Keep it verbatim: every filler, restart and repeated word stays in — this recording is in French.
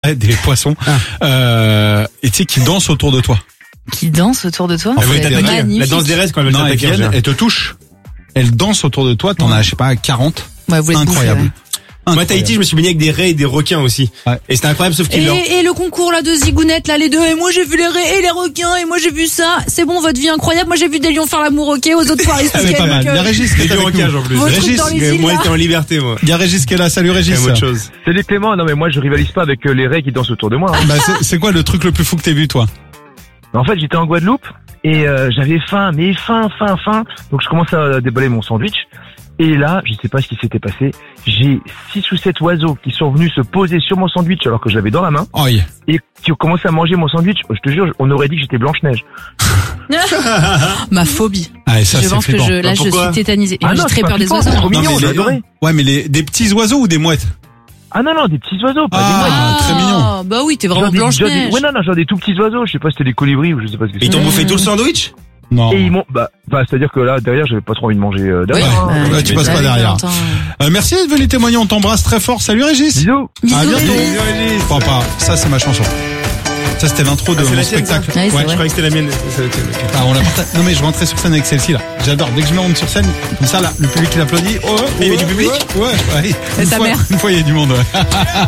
ouais, des poissons, ah. euh, et tu sais, qui dansent autour de toi. Qui danse autour de toi. En fait, C'est elle- magnifique. La danse des restes quand elle Non, veut elles t'attaquer. viennent, elles te touchent. Elles dansent autour de toi, t'en Ouais. as, je sais pas, quarante. Ouais, vous voulez te Incroyable. bouffer, Moi, Incroyable. Tahiti, je me suis baigné avec des raies et des requins aussi. Ouais. Et c'était incroyable, sauf qu'ils leur... Et, et le concours là de zigounettes là, les deux, et moi j'ai vu les raies et les requins, et moi j'ai vu ça. C'est bon, votre vie incroyable. Moi j'ai vu des lions faire l'amour, ok, aux autres foires. Elle est pas mal. Il y a Régis qui Des est lions en avec cage nous. en plus. Vos trucs Régis, dans les Euh, îles, Moi, là. j'étais en liberté, moi. il y a Régis qui est là. Salut Régis. C'est autre chose. Salut Clément, non mais moi je rivalise pas avec euh, les raies qui dansent autour de moi. Hein. Bah, c'est, c'est quoi le truc le plus fou que t'aies vu, toi? En fait j'étais en Guadeloupe et euh, j'avais faim, mais faim, faim, faim. Donc je commence à déballer mon sandwich. Et là, je sais pas ce qui s'était passé, j'ai six ou sept oiseaux qui sont venus se poser sur mon sandwich alors que je l'avais dans la main Oh, yeah. et qui ont commencé à manger mon sandwich. Je te jure, on aurait dit que j'étais Blanche-Neige. Ma phobie. Ah, et ça, je c'est pense que flippant. je, là, je Pourquoi suis tétanisée. Et Ah moi, non, j'ai très c'est pas peur des flippant, oiseaux. c'est trop Non, mignon, mais j'ai les- adoré. Ouais, mais les, des petits oiseaux ou des mouettes? Ah non, non, des petits oiseaux, pas Ah. des mouettes. très mignon. Bah oui, t'es Genre vraiment des- genre des- Blanche-Neige. Ouais, non, non, genre des tout petits oiseaux, je sais pas si c'était des colibris ou je sais pas ce que Et ils c'est. t'ont bouffé tout le sandwich? Non. Et ils m'ont, bah, bah c'est-à-dire que là, derrière, j'avais pas trop envie de manger euh, Oui, derrière. Ouais. hein. Ouais, tu passes bah pas oui, derrière. attends. Euh, merci d'être venu témoigner, on t'embrasse très fort. Salut Régis. Bisous. À Bisous, bientôt. Régis. Papa, ça c'est ma chanson. Ça c'était l'intro de Ah, c'est mon la tienne, spectacle. ça Ouais, c'est Ouais. Je vrai. croyais que c'était la mienne. C'est la tienne, ok. Ah, on l'a partagé. Non mais je rentrais sur scène avec celle-ci là. J'adore. Dès que je me rentre sur scène, comme ça là, le public il applaudit. Oh, Il y avait ouais, du public Ouais, ouais. ouais. C'est Une sa fois- mère. Une fois il y a du monde. Ouais.